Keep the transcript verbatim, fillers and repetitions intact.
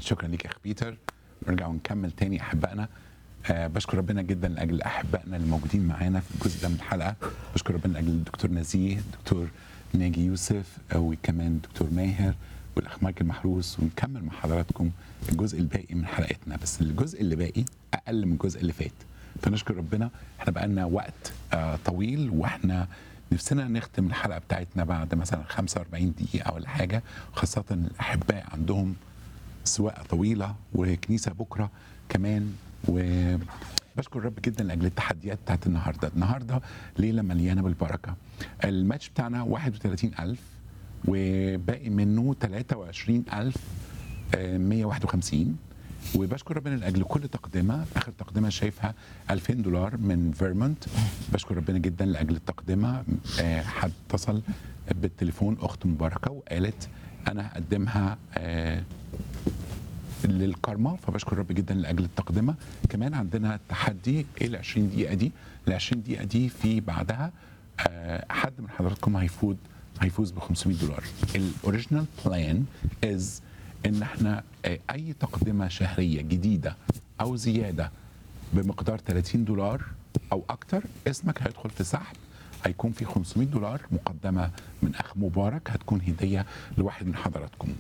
شكرا ليك يا اخ بيتر. نرجع ونكمل تاني احبائنا. أه بشكر ربنا جدا لاجل احبائنا اللي موجودين معانا في الجزء ده من الحلقه. بشكر ربنا لاجل الدكتور نزيه، الدكتور ناجي يوسف، وكمان الدكتور ماهر والاخ مايكل محروس، ونكمل مع حضراتكم الجزء الباقي من حلقتنا. بس الجزء اللي باقي اقل من الجزء اللي فات، فنشكر ربنا. احنا بقالنا وقت أه طويل واحنا نفسنا نختم الحلقه بتاعتنا بعد مثلا خمسة وأربعين دقيقه ولا حاجه، خاصه الاحباء عندهم سواقه طويله وكنيسه بكره كمان. وبشكر الرب جدا لاجل التحديات بتاعت النهارده. النهارده ليله مليانه بالبركه. الماتش بتاعنا واحد وثلاثين ألف وباقي منه ثلاثة وعشرين ألف ومية وواحد وخمسين. وبشكر ربنا لاجل كل تقدمه. اخر تقدمه شايفها ألفين دولار من فيرمونت. بشكر ربنا جدا لاجل التقدمه. آه، حد اتصل بالتليفون، اخت مباركه، وقالت انا هقدمها آه، للكارما. فبشكر رب جدا لاجل التقدمه. كمان عندنا تحدي ايه ال عشرين دقيقه دي. ال عشرين دقيقه دي في بعدها آه، حد من حضراتكم هيفوز هيفوز ب خمسمية دولار. الاوريجينال بلان از ان احنا آه، اي تقدمه شهريه جديده او زياده بمقدار ثلاثين دولار او اكتر، اسمك هيدخل في سحب. هيكون في خمسمية دولار مقدمه من اخ مبارك، هتكون هديه لواحد من حضراتكم.